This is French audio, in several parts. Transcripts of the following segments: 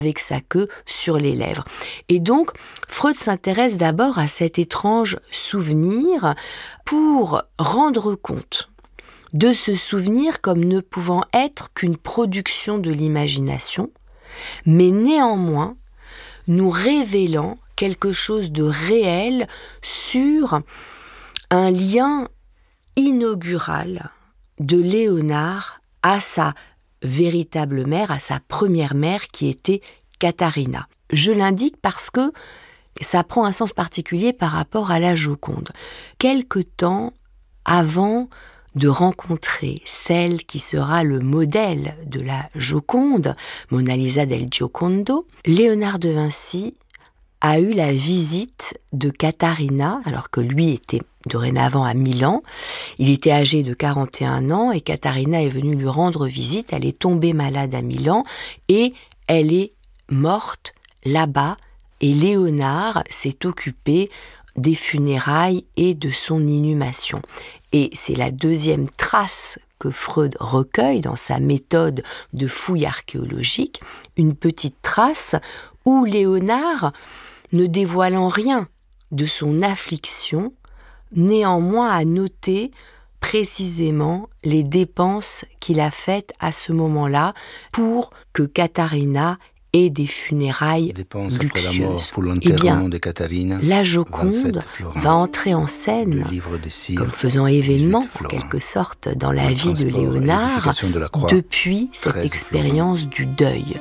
avec sa queue sur les lèvres. Et donc, Freud s'intéresse d'abord à cet étrange souvenir pour rendre compte de ce souvenir comme ne pouvant être qu'une production de l'imagination, mais néanmoins nous révélant quelque chose de réel sur un lien inaugural de Léonard à sa véritable mère, à sa première mère qui était Katharina. Je l'indique parce que ça prend un sens particulier par rapport à la Joconde. Quelque temps avant de rencontrer celle qui sera le modèle de la Joconde, Mona Lisa del Giocondo, Léonard de Vinci a eu la visite de Katharina, alors que lui était dorénavant à Milan. Il était âgé de 41 ans et Katharina est venue lui rendre visite. Elle est tombée malade à Milan et elle est morte là-bas. Et Léonard s'est occupé des funérailles et de son inhumation. Et c'est la deuxième trace que Freud recueille dans sa méthode de fouille archéologique, une petite trace où Léonard, ne dévoilant rien de son affliction, néanmoins a noté précisément les dépenses qu'il a faites à ce moment-là pour que Katharina ait des funérailles luxueuses. Eh bien, la Joconde va entrer en scène comme faisant événement, en quelque sorte, dans la vie de Léonard depuis cette expérience du deuil.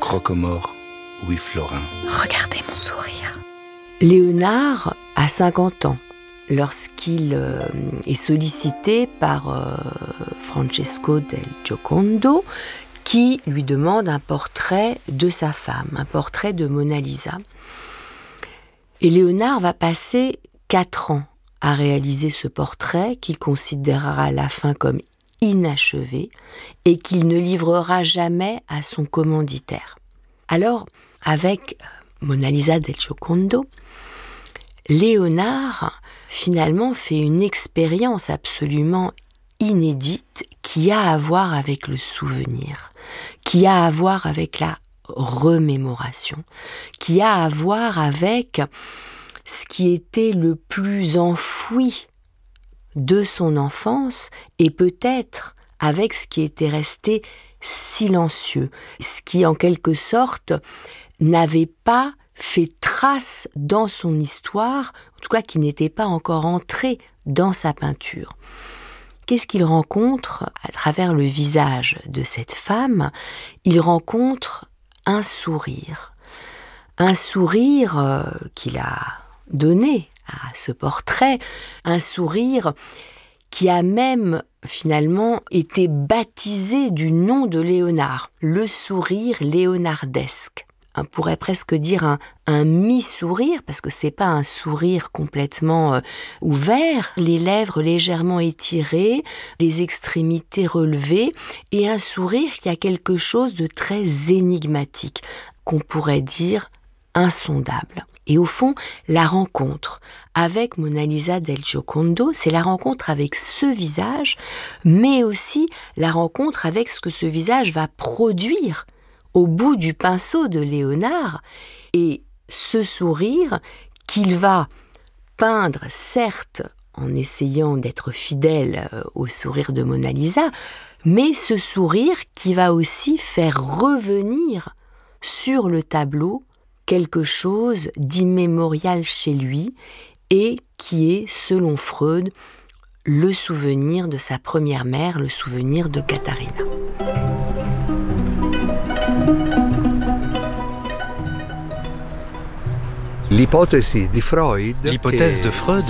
Regardez mon sourire. Léonard a 50 ans lorsqu'il est sollicité par Francesco del Giocondo qui lui demande un portrait de sa femme, un portrait de Mona Lisa. Et Léonard va passer 4 ans à réaliser ce portrait qu'il considérera à la fin comme inachevé et qu'il ne livrera jamais à son commanditaire. Alors, avec Mona Lisa del Giocondo, Léonard finalement fait une expérience absolument inédite qui a à voir avec le souvenir, qui a à voir avec la remémoration, qui a à voir avec ce qui était le plus enfoui de son enfance et peut-être avec ce qui était resté silencieux, ce qui en quelque sorte n'avait pas fait trace dans son histoire, en tout cas qui n'était pas encore entré dans sa peinture. Qu'est-ce qu'il rencontre à travers le visage de cette femme ? Il rencontre un sourire qu'il a donné à ce portrait, un sourire qui a même finalement été baptisé du nom de Léonard, le sourire léonardesque. On pourrait presque dire un mi-sourire, parce que c'est pas un sourire complètement ouvert, les lèvres légèrement étirées, les extrémités relevées, et un sourire qui a quelque chose de très énigmatique, qu'on pourrait dire insondable. Et au fond, la rencontre avec Mona Lisa del Giocondo, c'est la rencontre avec ce visage, mais aussi la rencontre avec ce que ce visage va produire au bout du pinceau de Léonard, et ce sourire qu'il va peindre, certes, en essayant d'être fidèle au sourire de Mona Lisa, mais ce sourire qui va aussi faire revenir sur le tableau quelque chose d'immémorial chez lui et qui est, selon Freud, le souvenir de sa première mère, le souvenir de Katharina. L'hypothèse de Freud,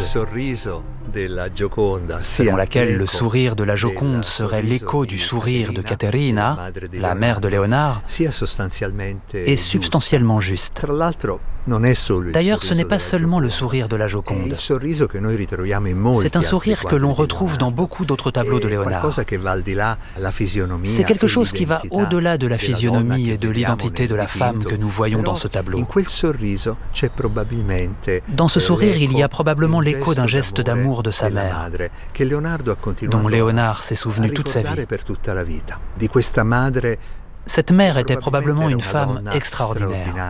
selon laquelle le sourire de la Joconde serait l'écho du sourire de Katharina, la mère de Léonard, est substantiellement juste. D'ailleurs, ce n'est pas seulement le sourire de la Joconde. C'est un sourire que l'on retrouve dans beaucoup d'autres tableaux de Léonard. C'est quelque chose qui va au-delà de la physionomie et de l'identité de la femme que nous voyons dans ce tableau. Dans ce sourire, il y a probablement l'écho d'un geste d'amour de sa mère, dont Léonard s'est souvenu toute sa vie. Cette mère était probablement une femme extraordinaire.